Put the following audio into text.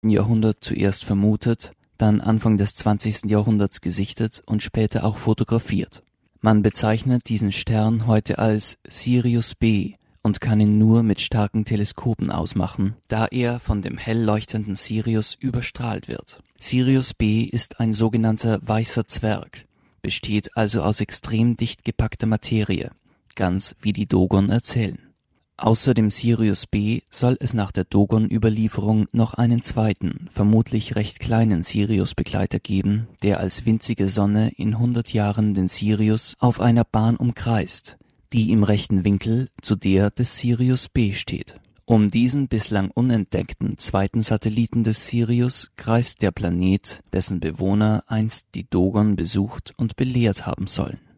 Jahrhundert zuerst vermutet, dann Anfang des 20. Jahrhunderts gesichtet und später auch fotografiert. Man bezeichnet diesen Stern heute als Sirius B und kann ihn nur mit starken Teleskopen ausmachen, da er von dem hell leuchtenden Sirius überstrahlt wird. Sirius B ist ein sogenannter weißer Zwerg, besteht also aus extrem dicht gepackter Materie, ganz wie die Dogon erzählen. Außer dem Sirius B soll es nach der Dogon-Überlieferung noch einen zweiten, vermutlich recht kleinen Sirius-Begleiter geben, der als winzige Sonne in 100 Jahren den Sirius auf einer Bahn umkreist, die im rechten Winkel zu der des Sirius B steht. Um diesen bislang unentdeckten zweiten Satelliten des Sirius kreist der Planet, dessen Bewohner einst die Dogon besucht und belehrt haben sollen.